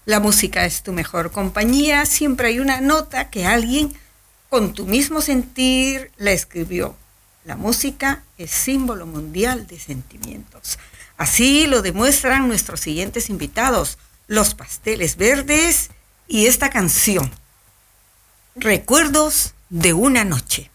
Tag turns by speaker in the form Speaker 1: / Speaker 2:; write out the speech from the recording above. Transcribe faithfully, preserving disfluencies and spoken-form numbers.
Speaker 1: La música es tu mejor compañía. Siempre hay una nota que alguien con tu mismo sentir la escribió. La música es símbolo mundial de sentimientos. Así lo demuestran nuestros siguientes invitados, Los Pasteles Verdes y esta canción, Recuerdos de una noche.